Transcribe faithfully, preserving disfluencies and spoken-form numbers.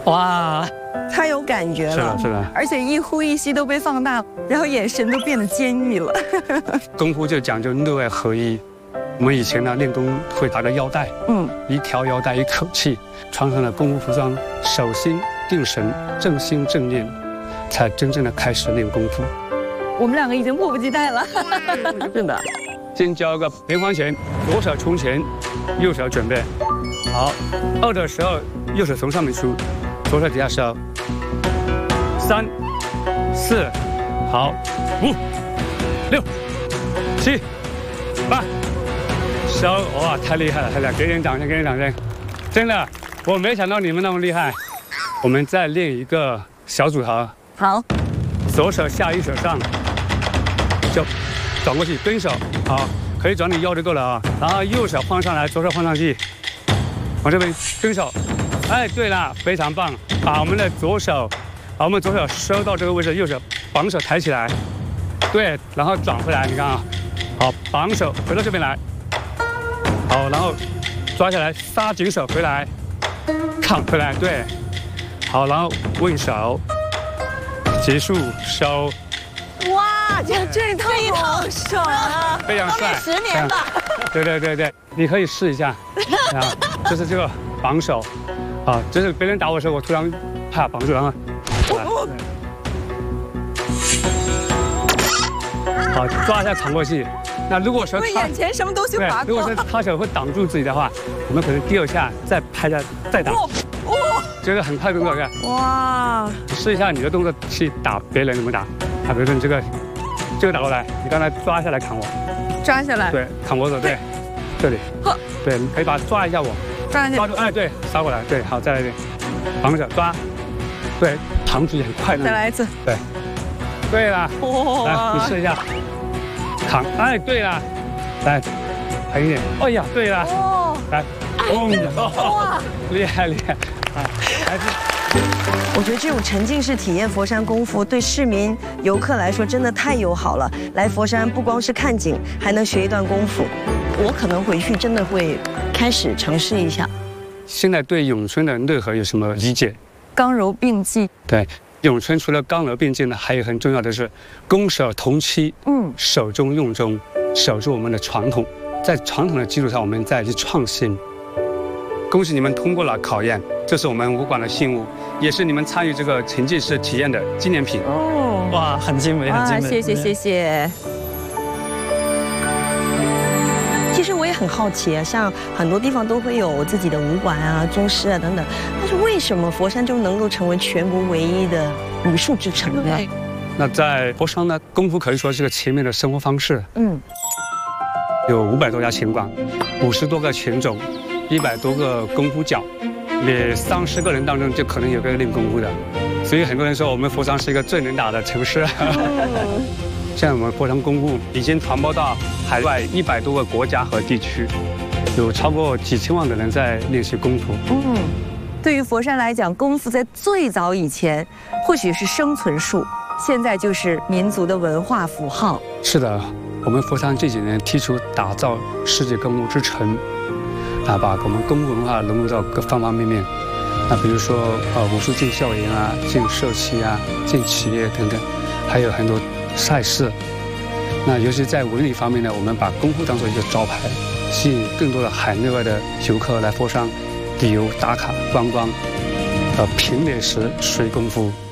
哇， 太有感觉了， 是的，是的， 而且一呼一吸都被放大，然后眼神都变得坚毅了。 功夫就讲究内外合一。我们以前呢练功会打个腰带，嗯，一条腰带一口气，穿上了功夫服装，守心定神，正心正念，才真正的开始练功夫。 我们两个已经迫不及待了，是的。 先交个连环拳，左手冲前，右手准备。好，二的时候右手从上面出，左手底下收。三、四，好，五、六、七、八。收，哇，太厉害了，太厉害！给点掌声，给点掌声！真的，我没想到你们那么厉害。我们再练一个小组合。 好， 左手下，右手上，就转过去蹲手，好，可以转你腰就够了啊。然后右手放上来，左手放上去，往这边蹲手。哎，对了，非常棒！把我们的左手，把我们左手收到这个位置，右手绑手抬起来，对，然后转回来，你看啊，好，绑手回到这边来。好，然后抓下来，刹紧手回来，扛回来，对，好，然后问手，结束收。 哇，这这一套这一套爽啊， 非常帅， 十年吧。 对对对对，你可以试一下，啊，就是这个绑手，啊，就是别人打我的时候，我突然啪绑住，然后，好，抓一下扛过去。那如果说他眼前什么东西划过， 如果是他手会挡住自己的话，我们可能第二下再拍下再打，哇，这个很快的动作，看，哇，试一下你的动作去打别人怎么打，啊，比如说你这个这个打过来，你刚才抓下来砍我， 抓下来， 对，砍我手，对，这里，对，你可以把它抓一下我， 抓一下， 抓住，哎，对，杀过来，对，好，再来一遍，绑手抓，对，弹出也很快的， 再来一次， 对，对了，来，你试一下。扛，哎，对了，来，狠一点，哎呀，对了，哦，来，哦，哇，厉害厉害，啊，还是， 我觉得这种沉浸式体验佛山功夫，对市民游客来说真的太友好了。来佛山不光是看景，还能学一段功夫。我可能回去真的会开始尝试一下。 现在对咏春的内核有什么理解？ 刚柔并济。 对。咏春除了刚柔并济呢，还有很重要的是攻守同期，嗯，守中用中，守住我们的传统，在传统的基础上，我们再去创新。恭喜你们通过了考验，这是我们武馆的信物，也是你们参与这个沉浸式体验的纪念品。 哦，哇，很精美，很精美， 谢谢谢谢。其实我也很好奇啊，像很多地方都会有自己的武馆啊、宗师啊等等，但是为什么佛山就能够成为全国唯一的武术之城呢？ 那在佛山呢，功夫可以说是个全面的生活方式。嗯，有五百多家拳馆，五十多个拳种，一百多个功夫角，每三十个人当中就可能有个练功夫的，所以很多人说我们佛山是一个最能打的城市。现在我们佛山功夫已经传播到海外一百多个国家和地区，有超过几千万的人在练习功夫。 嗯，对于佛山来讲，功夫在最早以前或许是生存术，现在就是民族的文化符号。 是的，我们佛山这几年提出打造世界功夫之城，啊，把我们功夫文化融入到各方方面面。那比如说，呃，武术进校园啊，进社区啊，进企业等等，还有很多赛事。那尤其在文旅方面呢，我们把功夫当做一个招牌，吸引更多的海内外的游客来佛山旅游打卡观光，呃，品美食、学功夫。